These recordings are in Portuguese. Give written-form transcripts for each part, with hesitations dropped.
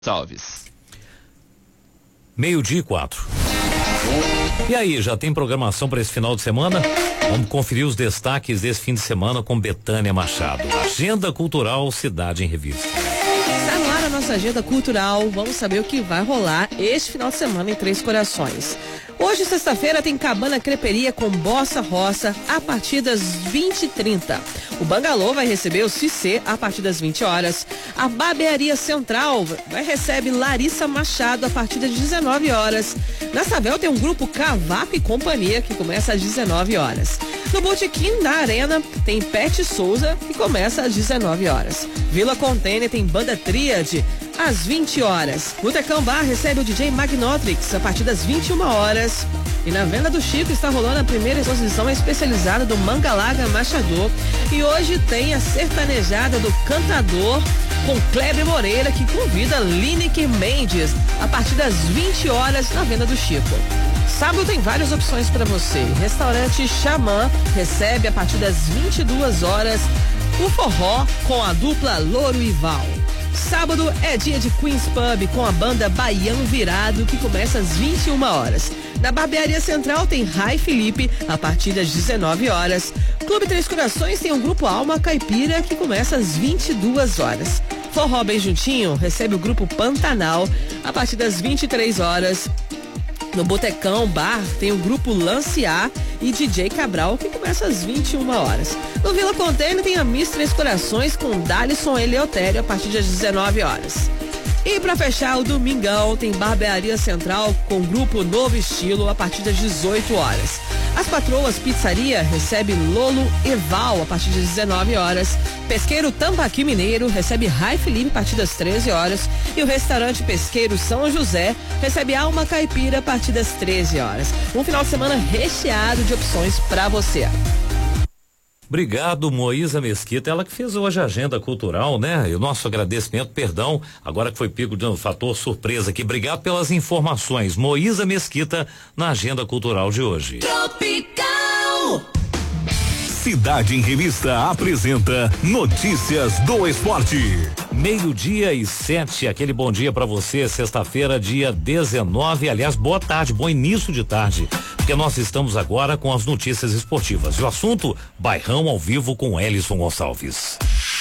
Salves. 12:04. E aí, já tem programação para esse final de semana? Vamos conferir os destaques desse fim de semana com Betânia Machado. Agenda Cultural Cidade em Revista. Está no ar a nossa agenda cultural. Vamos saber o que vai rolar este final de semana em Três Corações. Hoje, sexta-feira, tem Cabana Creperia com Bossa Roça a partir das 20h30. O Bangalô vai receber o Cicê a partir das 20 horas. A Barbearia Central recebe Larissa Machado a partir das 19 horas. Na Savel tem um grupo Cavaco e Companhia que começa às 19 horas. No Botequim da Arena tem Pet Souza que começa às 19 horas. Vila Container tem Banda Tríade às 20 horas. Botecão Bar recebe o DJ Magnotrix a partir das 21 horas. E na Venda do Chico está rolando a primeira exposição especializada do Mangalaga Machador. E hoje tem a sertanejada do Cantador com Kleber Moreira, que convida Lineker Mendes a partir das 20 horas na Venda do Chico. Sábado tem várias opções para você. Restaurante Xamã recebe a partir das 22 horas o forró com a dupla Louro e Val. Sábado é dia de Queen's Pub com a banda Baião Virado, que começa às 21 horas. Na Barbearia Central tem Rai Felipe a partir das 19 horas. Clube Três Corações tem o grupo Alma Caipira, que começa às 22 horas. Forró Bem Juntinho recebe o grupo Pantanal a partir das 23 horas. No Botecão Bar tem o grupo Lancear e DJ Cabral, que começa às 21 horas. No Vila Container tem a Miss Três Corações com Dalisson Eleutério a partir das 19 horas. E para fechar o domingão tem Barbearia Central com o grupo Novo Estilo a partir das 18 horas. As Patroas Pizzaria recebe Lolo Eval a partir das 19 horas. Pesqueiro Tambaqui Mineiro recebe Rai Felipe a partir das 13 horas. E o restaurante Pesqueiro São José recebe Alma Caipira a partir das 13 horas. Um final de semana recheado de opções para você. Obrigado, Moísa Mesquita, ela que fez hoje a agenda cultural, né? E o nosso agradecimento, perdão, agora que foi pego de um fator surpresa aqui. Obrigado pelas informações. Moísa Mesquita na agenda cultural de hoje. Tropical. Cidade em Revista apresenta Notícias do Esporte. 12:07, aquele bom dia pra você, sexta-feira, dia 19, aliás, boa tarde, bom início de tarde, porque nós estamos agora com as notícias esportivas. E o assunto, Bairrão ao vivo com Elison Gonçalves.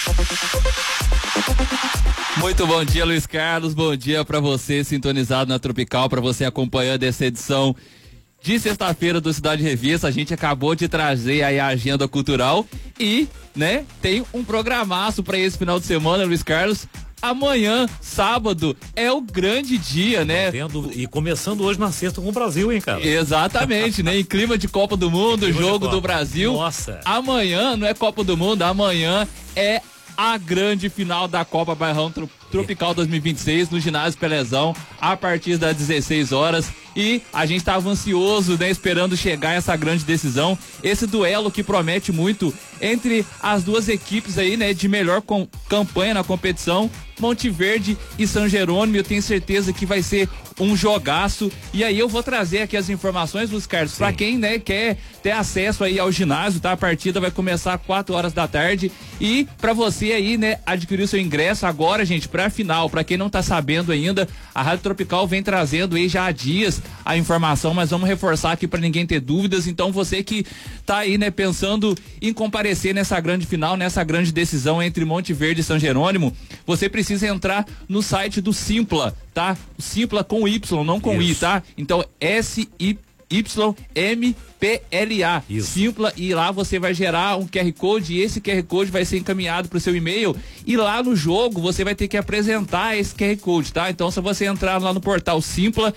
Muito bom dia, Luiz Carlos, bom dia pra você sintonizado na Tropical, pra você acompanhando essa edição de sexta-feira do Cidade Revista. A gente acabou de trazer aí a agenda cultural e, né, tem um programaço para esse final de semana, Luiz Carlos. Amanhã, sábado, é o grande dia, né? E começando hoje na sexta com o Brasil, hein, cara? Exatamente, né? Em clima de Copa do Mundo, jogo do Brasil. Nossa. Amanhã não é Copa do Mundo, amanhã é a grande final da Copa Bairrão Tropical 2026 no ginásio Pelezão a partir das 16 horas. E a gente estava ansioso, né, esperando chegar essa grande decisão, esse duelo que promete muito entre as duas equipes aí, né, de melhor campanha na competição, Monte Verde e São Jerônimo. Eu tenho certeza que vai ser um jogaço. E aí eu vou trazer aqui as informações, Luiz Carlos, para quem, né, quer ter acesso aí ao ginásio, tá? A partida vai começar às 4 horas da tarde e para você aí, né, adquirir o seu ingresso agora, gente, pra final, para quem não tá sabendo ainda, a Rádio Tropical vem trazendo aí já há dias a informação, mas vamos reforçar aqui para ninguém ter dúvidas. Então você que tá aí, né, pensando em comparecer nessa grande final, nessa grande decisão entre Monte Verde e São Jerônimo, você precisa entrar no site do Simpla, tá? Simpla com Y, não com I, tá? Então SYMPLA, Simpla, e lá você vai gerar um QR Code e esse QR Code vai ser encaminhado para o seu e-mail e lá no jogo você vai ter que apresentar esse QR Code, tá? Então se você entrar lá no portal Simpla,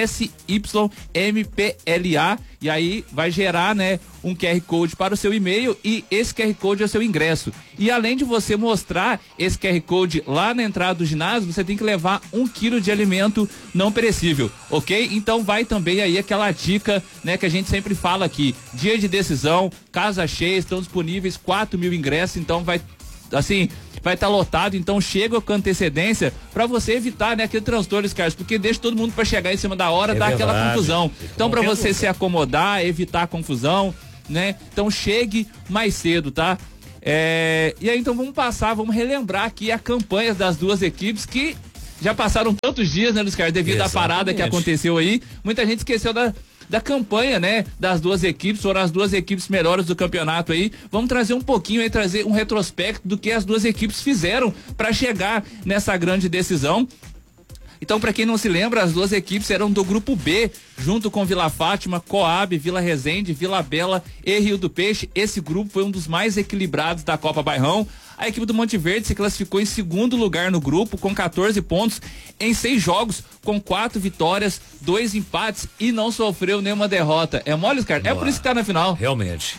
SYMPLA, e aí vai gerar, né, um QR Code para o seu e-mail e esse QR Code é o seu ingresso. E além de você mostrar esse QR Code lá na entrada do ginásio, você tem que levar 1 quilo de alimento não perecível, ok? Então vai também aí aquela dica, né, que a gente sempre fala aqui, dia de decisão, casa cheia, estão disponíveis 4.000 ingressos, então vai, assim, vai estar lotado, então chega com antecedência para você evitar, né, aquele transtorno, Carlos, porque deixa todo mundo para chegar em cima da hora, dá aquela confusão. Então para você se acomodar, evitar a confusão, né? Então chegue mais cedo, tá? E aí então vamos relembrar aqui a campanha das duas equipes que já passaram tantos dias, né, Luiz Carlos, devido à parada que aconteceu aí, muita gente esqueceu da campanha, né, das duas equipes, foram as duas equipes melhores do campeonato aí. Vamos trazer um pouquinho aí, trazer um retrospecto do que as duas equipes fizeram para chegar nessa grande decisão. Então, para quem não se lembra, as duas equipes eram do grupo B, junto com Vila Fátima, Coab, Vila Resende, Vila Bela e Rio do Peixe. Esse grupo foi um dos mais equilibrados da Copa Bairrão. A equipe do Monte Verde se classificou em segundo lugar no grupo, com 14 pontos em 6 jogos, com 4 vitórias, 2 empates e não sofreu nenhuma derrota. É mole, cara? É por isso que tá na final. Realmente.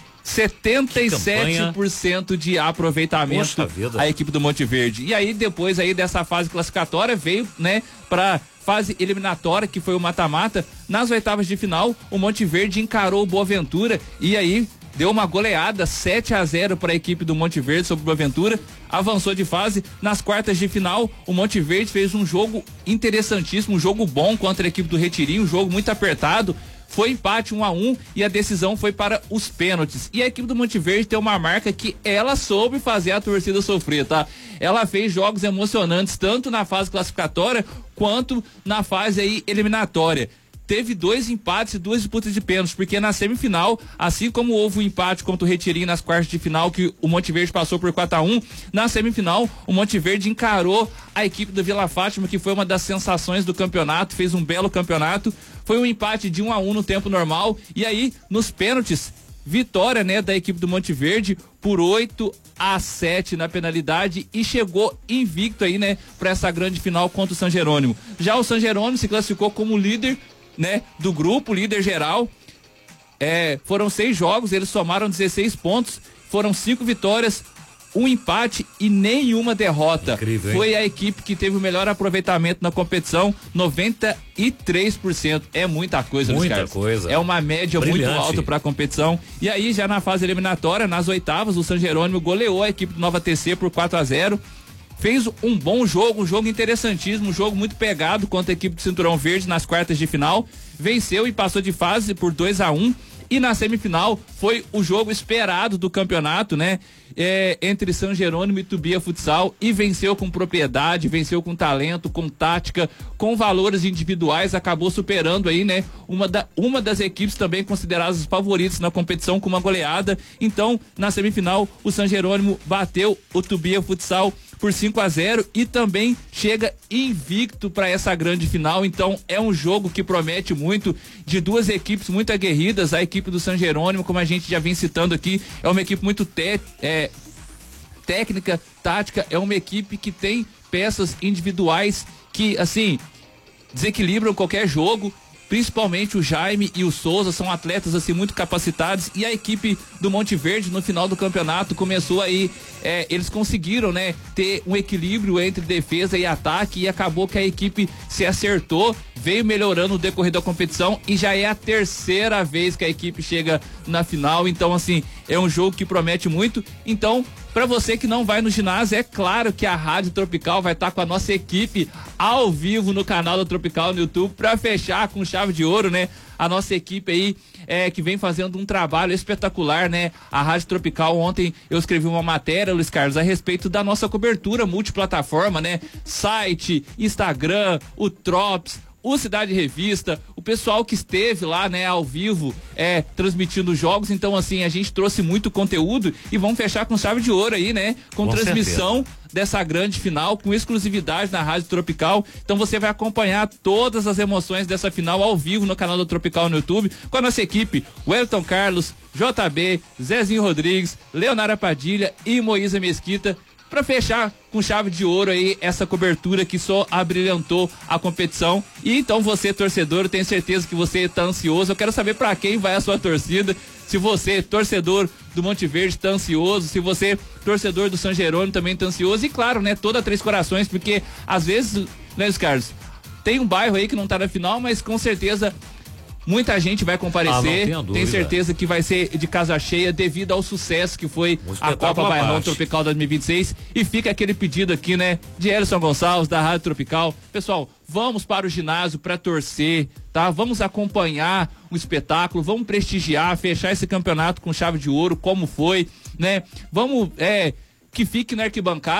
77% de aproveitamento a equipe do Monte Verde. E aí, depois aí dessa fase classificatória, veio, né, pra fase eliminatória, que foi o mata-mata. Nas oitavas de final, o Monte Verde encarou o Boaventura e aí deu uma goleada 7-0 para a equipe do Monte Verde sobre o Boaventura, avançou de fase. Nas quartas de final, o Monte Verde fez um jogo interessantíssimo, um jogo bom contra a equipe do Retirinho, um jogo muito apertado. Foi empate 1-1 e a decisão foi para os pênaltis. E a equipe do Monte Verde tem uma marca que ela soube fazer a torcida sofrer, tá? Ela fez jogos emocionantes tanto na fase classificatória quanto na fase aí eliminatória. Teve 2 empates e 2 disputas de pênaltis, porque na semifinal, assim como houve um empate contra o Retirinho nas quartas de final, que o Monte Verde passou por 4-1, na semifinal, o Monte Verde encarou a equipe do Vila Fátima, que foi uma das sensações do campeonato, fez um belo campeonato. Foi um empate de 1-1 no tempo normal, e aí, nos pênaltis, vitória, né, da equipe do Monte Verde por 8-7 na penalidade e chegou invicto aí, né, para essa grande final contra o São Jerônimo. Já o São Jerônimo se classificou como líder, né, do grupo, líder geral. Foram 6 jogos, eles somaram 16 pontos, foram 5 vitórias, 1 empate e nenhuma derrota. Incrível, foi a equipe que teve o melhor aproveitamento na competição, 93%. É muita coisa, Luiz Carlos. Coisa. É uma média muito alta para a competição. E aí, já na fase eliminatória, nas oitavas, o São Jerônimo goleou a equipe do Nova TC por 4-0. Fez um bom jogo, um jogo interessantíssimo, um jogo muito pegado contra a equipe do Cinturão Verde nas quartas de final. Venceu e passou de fase por 2-1. E na semifinal foi o jogo esperado do campeonato, né? Entre São Jerônimo e Tubia Futsal, e venceu com propriedade, venceu com talento, com tática, com valores individuais, acabou superando aí, né? Uma das equipes também consideradas os favoritos na competição com uma goleada. Então, na semifinal, o São Jerônimo bateu o Tubia Futsal por 5-0 e também chega invicto para essa grande final. Então é um jogo que promete muito, de duas equipes muito aguerridas. A equipe do São Jerônimo, como a gente já vem citando aqui, é uma equipe muito técnica, tática, é uma equipe que tem peças individuais que, assim, desequilibram qualquer jogo. Principalmente o Jaime e o Souza são atletas assim muito capacitados, e a equipe do Monte Verde no final do campeonato começou aí, eles conseguiram, né, ter um equilíbrio entre defesa e ataque, e acabou que a equipe se acertou, veio melhorando no decorrer da competição, e já é a terceira vez que a equipe chega na final. Então, assim, é um jogo que promete muito. Então, para você que não vai no ginásio, é claro que a Rádio Tropical vai estar com a nossa equipe ao vivo no canal da Tropical no YouTube para fechar com chave de ouro, né? A nossa equipe aí que vem fazendo um trabalho espetacular, né? A Rádio Tropical, ontem eu escrevi uma matéria, Luiz Carlos, a respeito da nossa cobertura multiplataforma, né? Site, Instagram, o Trops, o Cidade Revista, o pessoal que esteve lá, né, ao vivo, transmitindo jogos. Então, assim, a gente trouxe muito conteúdo e vamos fechar com chave de ouro aí, né, com transmissão dessa grande final, com exclusividade na Rádio Tropical. Então você vai acompanhar todas as emoções dessa final ao vivo no canal do Tropical no YouTube, com a nossa equipe, Wellington Carlos, JB, Zezinho Rodrigues, Leonara Padilha e Moísa Mesquita, para fechar com chave de ouro aí essa cobertura que só abrilhantou a competição. E então você, torcedor, eu tenho certeza que você está ansioso. Eu quero saber para quem vai a sua torcida. Se você, torcedor do Monte Verde, está ansioso, se você, torcedor do São Jerônimo, também está ansioso. E claro, né, toda Três Corações, porque às vezes, né, Carlos, tem um bairro aí que não está na final, mas com certeza muita gente vai comparecer, tem certeza que vai ser de casa cheia devido ao sucesso que foi a Copa Bairrão Tropical 2026. E fica aquele pedido aqui, né, de Elson Gonçalves, da Rádio Tropical. Pessoal, vamos para o ginásio para torcer, tá? Vamos acompanhar o espetáculo, vamos prestigiar, fechar esse campeonato com chave de ouro, como foi, né? Vamos, que fique na arquibancada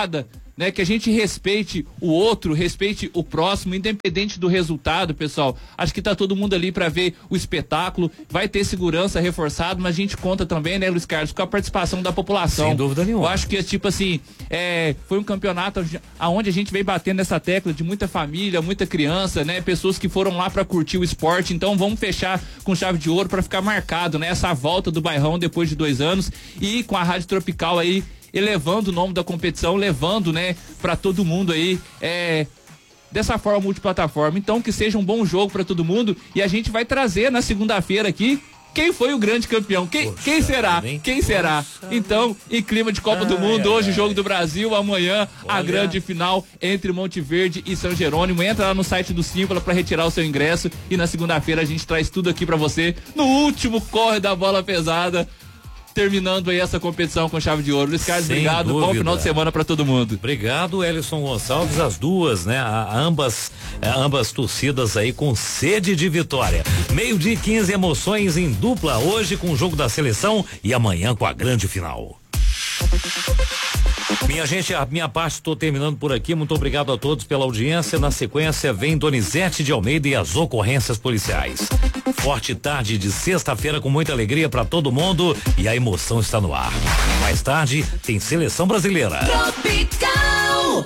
né? Que a gente respeite o outro, respeite o próximo, independente do resultado, pessoal. Acho que tá todo mundo ali para ver o espetáculo, vai ter segurança reforçada, mas a gente conta também, né, Luiz Carlos, com a participação da população. Sem dúvida nenhuma. Eu acho que, tipo assim, foi um campeonato onde a gente veio batendo nessa tecla de muita família, muita criança, né? Pessoas que foram lá para curtir o esporte, então vamos fechar com chave de ouro para ficar marcado, né? Essa volta do Bairrão depois de 2 anos e com a Rádio Tropical aí elevando o nome da competição, levando, né, para todo mundo aí, dessa forma multiplataforma. Então que seja um bom jogo para todo mundo e a gente vai trazer na segunda-feira aqui quem foi o grande campeão, quem será? Quem será? Então, em clima de Copa do Mundo, hoje o Jogo do Brasil, amanhã a grande final entre Monte Verde e São Jerônimo. Entra lá no site do Símbolo para retirar o seu ingresso e na segunda-feira a gente traz tudo aqui para você no último corre da bola pesada. Terminando aí essa competição com chave de ouro. Luiz Carlos, obrigado. Dúvida. Bom final de semana para todo mundo. Obrigado, Elison Gonçalves. As duas, né? Ambas torcidas aí com sede de vitória. 12:15, emoções em dupla hoje com o jogo da seleção e amanhã com a grande final. Minha gente, a minha parte estou terminando por aqui. Muito obrigado a todos pela audiência. Na sequência vem Donizete de Almeida e as ocorrências policiais. Forte tarde de sexta-feira com muita alegria para todo mundo e a emoção está no ar. Mais tarde tem Seleção Brasileira. Tropical.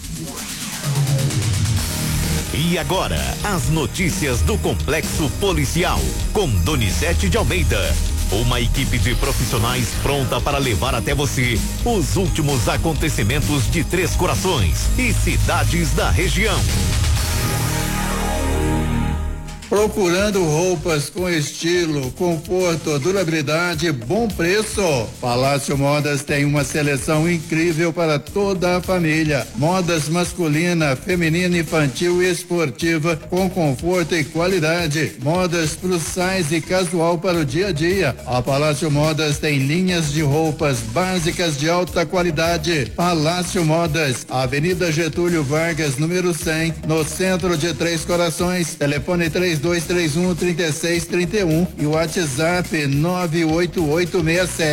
E agora, as notícias do Complexo Policial com Donizete de Almeida. Uma equipe de profissionais pronta para levar até você os últimos acontecimentos de Três Corações e cidades da região. Procurando roupas com estilo, conforto, durabilidade e bom preço? Palácio Modas tem uma seleção incrível para toda a família. Modas masculina, feminina, infantil e esportiva com conforto e qualidade. Modas plus size e casual para o dia a dia. A Palácio Modas tem linhas de roupas básicas de alta qualidade. Palácio Modas, Avenida Getúlio Vargas, número 100, no centro de Três Corações. Telefone 3231-3631 e o WhatsApp 98867